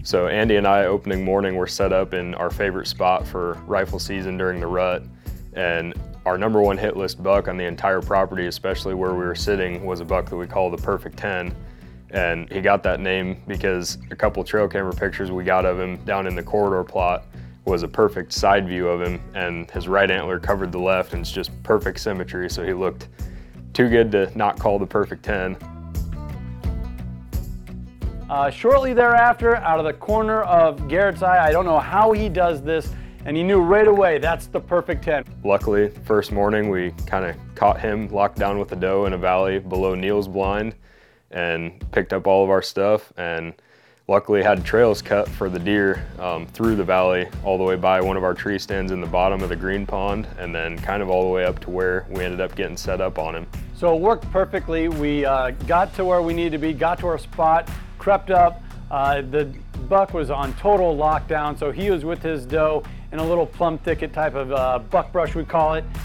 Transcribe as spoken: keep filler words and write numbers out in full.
So Andy and I, opening morning, were set up in our favorite spot for rifle season during the rut. And our number one hit list buck on the entire property, especially where we were sitting, was a buck that we call the Perfect ten. And he got that name because a couple trail camera pictures we got of him down in the corridor plot was a perfect side view of him, and his right antler covered the left, and it's just perfect symmetry, so he looked too good to not call the Perfect ten. Uh, shortly thereafter, out of the corner of Garrett's eye, I don't know how he does this, and he knew right away that's the Perfect ten. Luckily, first morning we kind of caught him locked down with a doe in a valley below Neil's blind and picked up all of our stuff, and luckily had trails cut for the deer um, through the valley all the way by one of our tree stands in the bottom of the green pond, and then kind of all the way up to where we ended up getting set up on him. So it worked perfectly. We uh, got to where we needed to be, got to our spot, crept up. Uh, the buck was on total lockdown, so he was with his doe in a little plum thicket type of uh, buckbrush, we call it.